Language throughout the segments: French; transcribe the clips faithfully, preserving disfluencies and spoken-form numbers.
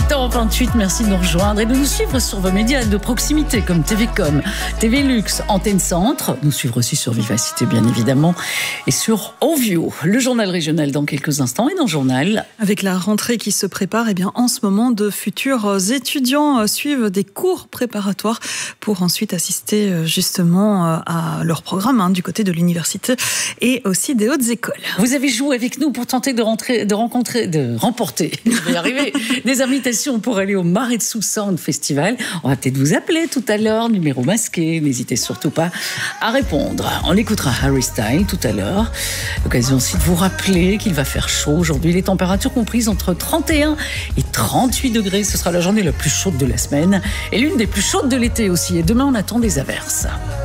huit heures vingt-huit, merci de nous rejoindre et de nous suivre sur vos médias de proximité comme T V Com, T V Luxe, Antenne Centre, nous suivre aussi sur Vivacité bien évidemment et sur Ovio. Le journal régional dans quelques instants et dans le journal. Avec la rentrée qui se prépare, eh bien, en ce moment, de futurs étudiants suivent des cours préparatoires pour ensuite assister justement à leur programme hein, du côté de l'université et aussi des hautes écoles. Vous avez joué avec nous pour tenter de, rentrer, de rencontrer, de remporter, je vais y arriver, des invitations pour aller au Maretsu Sound Festival. On va peut-être vous appeler tout à l'heure, numéro masqué, n'hésitez surtout pas à répondre. On écoutera Harry Styles tout à l'heure. L'occasion aussi de vous rappeler qu'il va faire chaud aujourd'hui. Les températures comprises entre trente et un et trente-huit degrés. Ce sera la journée la plus chaude de la semaine et l'une des plus chaudes de l'été aussi. Et demain, on attend des averses.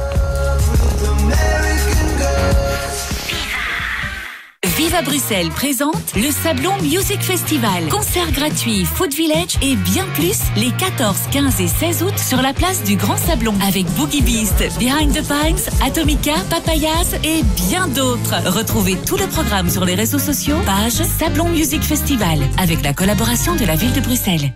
Viva Bruxelles présente le Sablon Music Festival. Concerts gratuits, Food Village et bien plus les quatorze, quinze et seize août sur la place du Grand Sablon avec Boogie Beast, Behind the Pines, Atomica, Papayas et bien d'autres. Retrouvez tout le programme sur les réseaux sociaux, page Sablon Music Festival avec la collaboration de la ville de Bruxelles.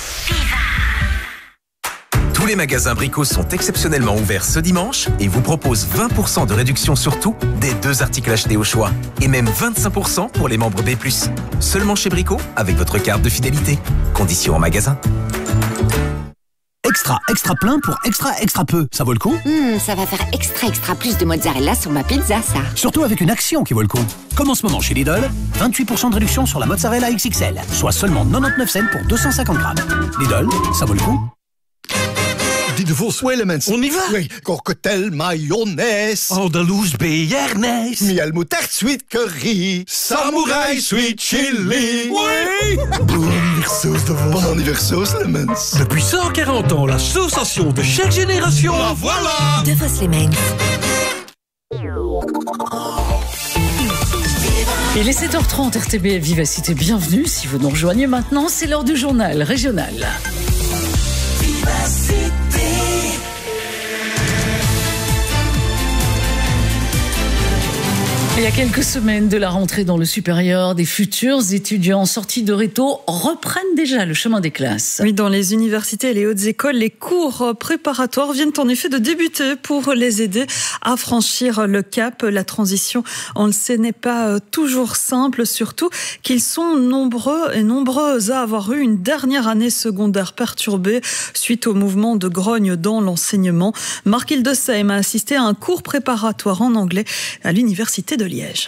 Tous les magasins Brico sont exceptionnellement ouverts ce dimanche et vous proposent vingt pour cent de réduction sur tout des deux articles achetés au choix. Et même vingt-cinq pour cent pour les membres B plus. Seulement chez Brico avec votre carte de fidélité. Conditions en magasin. Extra, extra plein pour extra, extra peu. Ça vaut le coup? Mmh, ça va faire extra, extra plus de mozzarella sur ma pizza, ça. Surtout avec une action qui vaut le coup. Comme en ce moment chez Lidl, vingt-huit pour cent de réduction sur la mozzarella X X L, soit seulement quatre-vingt-dix-neuf cents pour deux cent cinquante grammes. Lidl, ça vaut le coup? Die de Vos Elements. On y va? Oui, cocktail mayonnaise. Andalouse béarnaise. Miel moutarde sweet curry. Samouraï sweet chili. Oui! Bon anniversaire sauce de Vos. Bon anniversaire Elements. Depuis cent quarante ans, la sensation de chaque génération. Ah voilà! De Vos Elements. Il est sept heures trente, R T B F Vivacité, bienvenue. Si vous nous rejoignez maintenant, c'est l'heure du journal régional. Il y a quelques semaines de la rentrée dans le supérieur, des futurs étudiants sortis de réto reprennent déjà le chemin des classes. Oui, dans les universités et les hautes écoles, les cours préparatoires viennent en effet de débuter pour les aider à franchir le cap. La transition, on le sait, n'est pas toujours simple, surtout qu'ils sont nombreux et nombreuses à avoir eu une dernière année secondaire perturbée suite au mouvement de grogne dans l'enseignement. Marc Hildesheim a assisté à un cours préparatoire en anglais à l'université de Liège.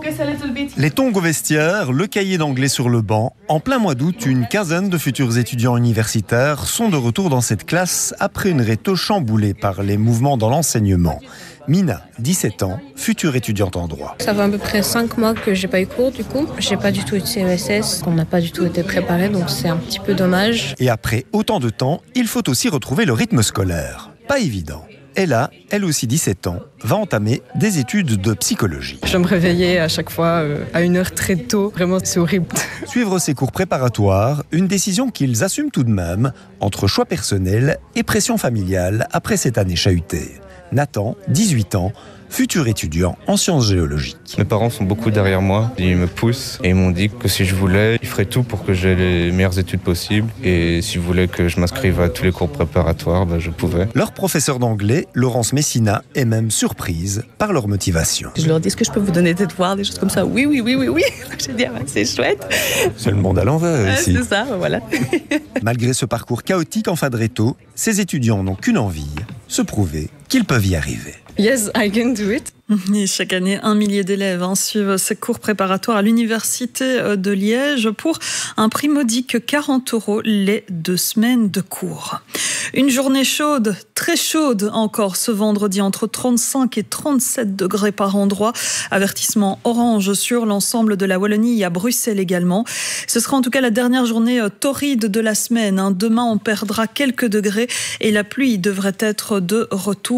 Les tongs au vestiaire, le cahier d'anglais sur le banc. En plein mois d'août, une quinzaine de futurs étudiants universitaires sont de retour dans cette classe après une réto chamboulée par les mouvements dans l'enseignement. Mina, dix-sept ans, future étudiante en droit. Ça fait à peu près cinq mois que j'ai pas eu cours du coup. J'ai pas du tout eu de C E S S, on n'a pas du tout été préparé, donc c'est un petit peu dommage. Et après autant de temps, il faut aussi retrouver le rythme scolaire. Pas évident. Ella, elle aussi dix-sept ans, va entamer des études de psychologie. Je me réveillais à chaque fois euh, à une heure très tôt. Vraiment, c'est horrible. Suivre ces cours préparatoires, une décision qu'ils assument tout de même, entre choix personnel et pression familiale après cette année chahutée. Nathan, dix-huit ans, futur étudiant en sciences géologiques. Mes parents sont beaucoup derrière moi, ils me poussent et ils m'ont dit que si je voulais, ils feraient tout pour que j'aie les meilleures études possibles et s'ils voulaient que je m'inscrive à tous les cours préparatoires, ben je pouvais. Leur professeur d'anglais, Laurence Messina, est même surprise par leur motivation. Je leur dis, est-ce que je peux vous donner des devoirs, des choses comme ça? Oui, oui, oui, oui, oui. J'ai dit, ah ben, c'est chouette. C'est le monde à l'envers ah, ici. C'est ça, voilà. Malgré ce parcours chaotique en fin de réto, ces étudiants n'ont qu'une envie, se prouver qu'ils peuvent y arriver. Yes, I can do it. Et chaque année, un millier d'élèves hein, suivent ces cours préparatoires à l'université de Liège pour un prix modique quarante euros les deux semaines de cours. Une journée chaude, très chaude encore ce vendredi, entre trente-cinq et trente-sept degrés par endroit. Avertissement orange sur l'ensemble de la Wallonie et à Bruxelles également. Ce sera en tout cas la dernière journée torride de la semaine. Hein. Demain, on perdra quelques degrés et la pluie devrait être de retour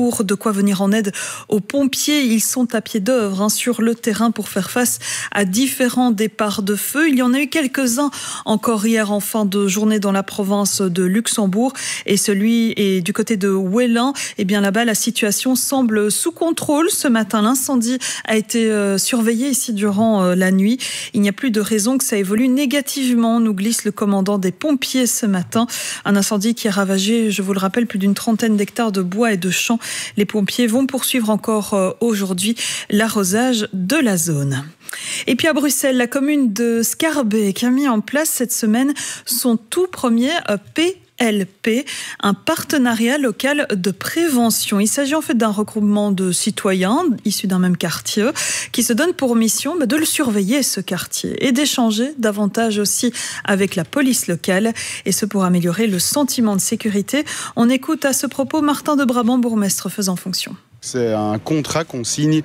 Strasbourg. De quoi venir en aide aux pompiers. Ils sont à pied d'œuvre hein, sur le terrain pour faire face à différents départs de feu. Il y en a eu quelques-uns encore hier en fin de journée dans la province de Luxembourg. Et celui est du côté de Wellin. Et bien là-bas, la situation semble sous contrôle. Ce matin, l'incendie a été euh, surveillé ici durant euh, la nuit. Il n'y a plus de raison que ça évolue négativement, nous glisse le commandant des pompiers ce matin. Un incendie qui a ravagé, je vous le rappelle, plus d'une trentaine d'hectares de bois et de champs. Les pompiers vont poursuivre encore euh, aujourd'hui l'arrosage de la zone. Et puis à Bruxelles, la commune de Schaerbeek a mis en place cette semaine son tout premier P L P, un partenariat local de prévention. Il s'agit en fait d'un regroupement de citoyens issus d'un même quartier qui se donnent pour mission de le surveiller, ce quartier, et d'échanger davantage aussi avec la police locale, et ce pour améliorer le sentiment de sécurité. On écoute à ce propos Martin de Brabant, bourgmestre faisant fonction. C'est un contrat qu'on signe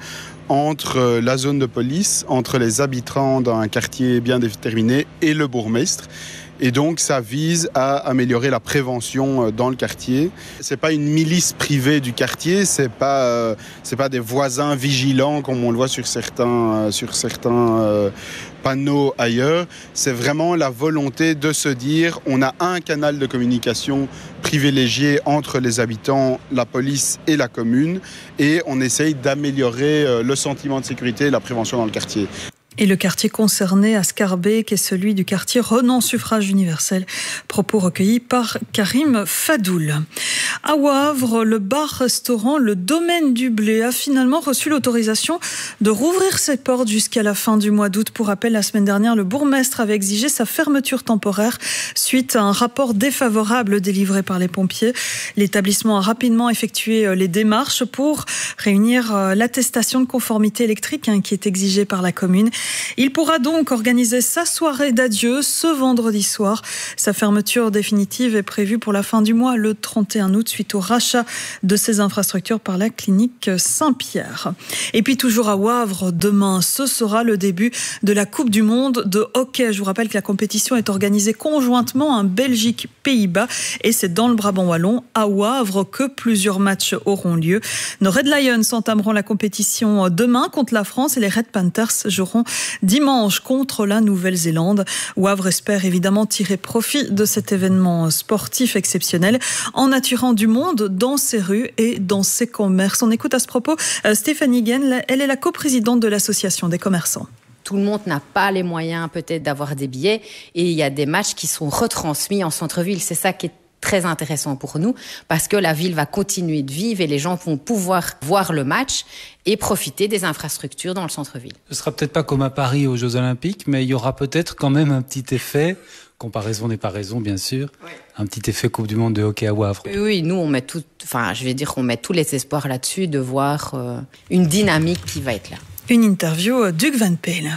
entre la zone de police, entre les habitants d'un quartier bien déterminé et le bourgmestre. Et donc, ça vise à améliorer la prévention dans le quartier. C'est pas une milice privée du quartier, c'est pas, euh, c'est pas des voisins vigilants comme on le voit sur certains, euh, sur certains euh, panneaux ailleurs. C'est vraiment la volonté de se dire, on a un canal de communication privilégié entre les habitants, la police et la commune, et on essaye d'améliorer euh, le sentiment de sécurité et la prévention dans le quartier. Et le quartier concerné à Schaerbeek est celui du quartier Renan Suffrage Universel. Propos recueillis par Karim Fadoul. À Wavre, le bar-restaurant Le Domaine du Blé a finalement reçu l'autorisation de rouvrir ses portes jusqu'à la fin du mois d'août. Pour rappel, la semaine dernière, le bourgmestre avait exigé sa fermeture temporaire suite à un rapport défavorable délivré par les pompiers. L'établissement a rapidement effectué les démarches pour réunir l'attestation de conformité électrique qui est exigée par la commune. Il pourra donc organiser sa soirée d'adieu ce vendredi soir. Sa fermeture définitive est prévue pour la fin du mois, le trente et un août, suite au rachat de ces infrastructures par la clinique Saint-Pierre. Et puis toujours à Wavre, demain, ce sera le début de la Coupe du Monde de hockey. Je vous rappelle que la compétition est organisée conjointement en Belgique-Pays-Bas et c'est dans le Brabant wallon, à Wavre, que plusieurs matchs auront lieu. Nos Red Lions entameront la compétition demain contre la France et les Red Panthers joueront dimanche contre la Nouvelle-Zélande. Wavre espère évidemment tirer profit de cet événement sportif exceptionnel en attirant du monde dans ses rues et dans ses commerces. On écoute à ce propos Stéphanie Gaine, elle est la coprésidente de l'association des commerçants. Tout le monde n'a pas les moyens peut-être d'avoir des billets et il y a des matchs qui sont retransmis en centre-ville. C'est ça qui est très intéressant pour nous parce que la ville va continuer de vivre et les gens vont pouvoir voir le match et profiter des infrastructures dans le centre-ville. Ce sera peut-être pas comme à Paris aux Jeux Olympiques, mais il y aura peut-être quand même un petit effet, comparaison n'est pas raison bien sûr, ouais. Un petit effet Coupe du Monde de hockey à Wavre. Oui, nous on met tout, enfin je vais dire qu'on met tous les espoirs là-dessus de voir euh, une dynamique qui va être là. Une interview d'Hugues Van Peel.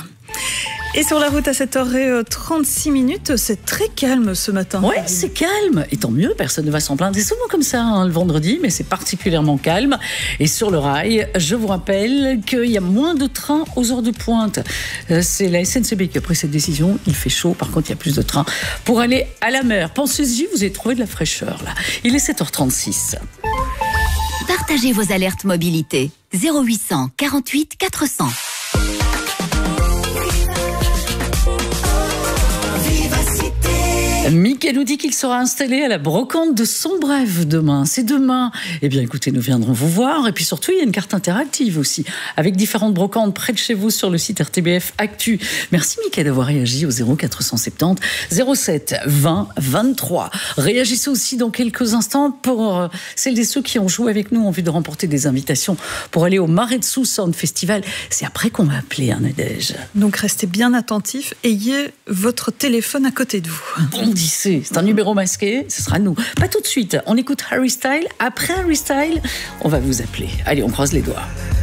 Et sur la route à sept heures trente-six minutes, c'est très calme ce matin. Oui, c'est calme. Et tant mieux, personne ne va s'en plaindre. C'est souvent comme ça hein, le vendredi, mais c'est particulièrement calme. Et sur le rail, je vous rappelle qu'il y a moins de trains aux heures de pointe. C'est la S N C B qui a pris cette décision. Il fait chaud, par contre, il y a plus de trains pour aller à la mer. Pensez-y, vous avez trouvé de la fraîcheur là. Il est sept heures trente-six. Partagez vos alertes mobilité. zéro huit cent quarante-huit quatre cents. Mickaël nous dit qu'il sera installé à la brocante de Sombrève demain. C'est demain. Eh bien, écoutez, nous viendrons vous voir. Et puis surtout, il y a une carte interactive aussi, avec différentes brocantes près de chez vous sur le site R T B F Actu. Merci Mickaël d'avoir réagi au zéro quatre cent soixante-dix zéro sept vingt vingt-trois. Réagissez aussi dans quelques instants pour celles et ceux qui ont joué avec nous en vue de remporter des invitations pour aller au Maretsu Sound Festival. C'est après qu'on va appeler, hein, Nadège. Donc restez bien attentifs. Ayez votre téléphone à côté de vous. Bon, c'est un numéro masqué, ce sera nous. Pas tout de suite, on écoute Harry Styles. Après Harry Styles, on va vous appeler. Allez, on croise les doigts.